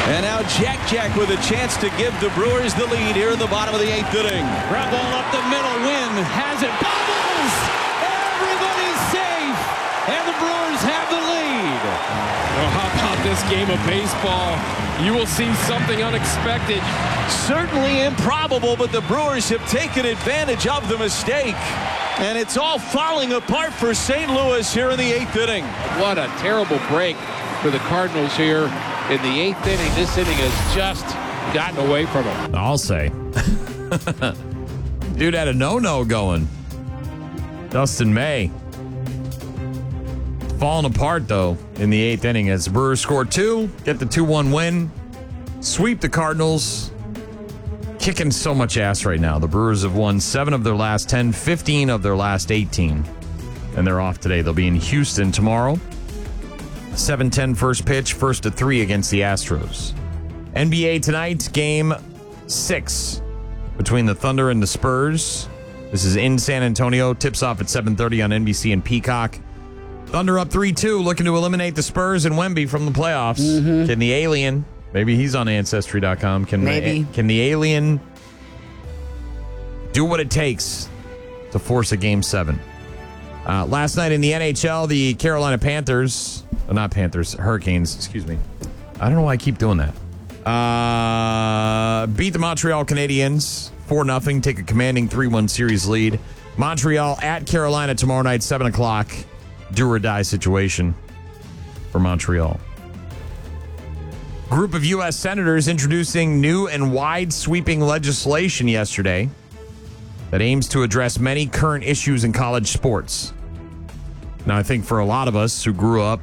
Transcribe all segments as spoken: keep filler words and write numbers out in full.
And now Jack Jack with a chance to give the Brewers the lead here in the bottom of the eighth inning. Ground ball up the middle. Wynn has it. Bubbles! Everybody's safe. And the Brewers have the lead. Well, how about this game of baseball? You will see something unexpected. Certainly improbable, but the Brewers have taken advantage of the mistake. And it's all falling apart for Saint Louis here in the eighth inning. What a terrible break for the Cardinals here in the eighth inning. This inning has just gotten away from them. I'll say. Dude had a no-no going. Dustin May. Falling apart, though, in the eighth inning as the Brewers score two, get the two one win, sweep the Cardinals. Kicking so much ass right now. The Brewers have won seven of their last ten, fifteen of their last eighteen. And they're off today. They'll be in Houston tomorrow. seven ten first pitch, first to three against the Astros. N B A tonight, game six between the Thunder and the Spurs. This is in San Antonio. Tips off at seven thirty on N B C and Peacock. Thunder up three two, looking to eliminate the Spurs and Wemby from the playoffs. Mm-hmm. Can the alien, maybe he's on Ancestry dot com, can, maybe. The, can the alien do what it takes to force a game seven? Uh, last night in the N H L, the Carolina Panthers, uh, not Panthers, Hurricanes, excuse me. I don't know why I keep doing that. Uh, beat the Montreal Canadiens four nothing, take a commanding three one series lead. Montreal at Carolina tomorrow night, seven o'clock. Do or die situation for Montreal. Group of U S senators introducing new and wide-sweeping legislation yesterday that aims to address many current issues in college sports. Now, I think for a lot of us who grew up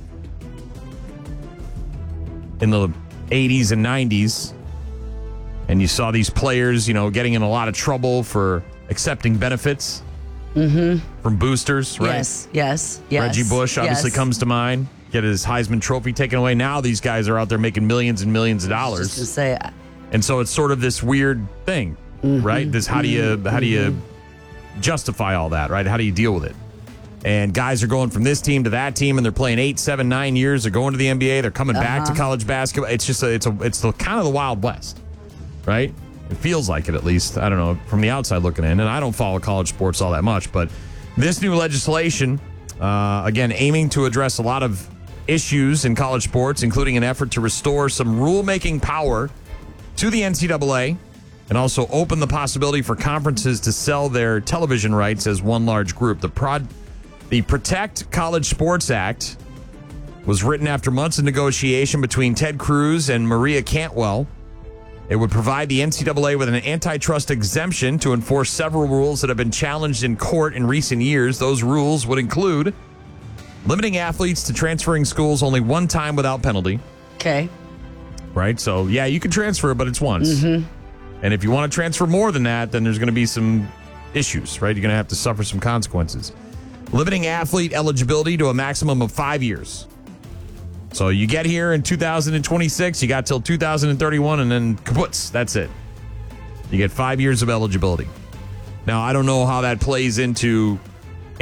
in the eighties and nineties, and you saw these players, you know, getting in a lot of trouble for accepting benefits mm-hmm. from boosters, right? Yes, yes, yes. Reggie Bush obviously yes. comes to mind. Get his Heisman Trophy taken away. Now these guys are out there making millions and millions of dollars. Just to say, and so it's sort of this weird thing, mm-hmm. right? This how do you mm-hmm. how do you justify all that, right? How do you deal with it? And guys are going from this team to that team, and they're playing eight, seven, nine years. They're going to the N B A. They're coming uh-huh. back to college basketball. It's just a, it's a it's the kind of the Wild West, right? It feels like it, at least. I don't know, from the outside looking in, and I don't follow college sports all that much, but this new legislation, uh, again, aiming to address a lot of issues in college sports, including an effort to restore some rulemaking power to the N C double A, and also open the possibility for conferences to sell their television rights as one large group. The prod, the Protect College Sports Act was written after months of negotiation between Ted Cruz and Maria Cantwell. It would provide the N C double A with an antitrust exemption to enforce several rules that have been challenged in court in recent years. Those rules would include limiting athletes to transferring schools only one time without penalty. Okay. Right? So, yeah, you can transfer, but it's once. Mm-hmm. And if you want to transfer more than that, then there's going to be some issues, right? You're going to have to suffer some consequences. Limiting athlete eligibility to a maximum of five years. So you get here in two thousand twenty-six, you got till two thousand thirty-one, and then kaputs, that's it. You get five years of eligibility. Now, I don't know how that plays into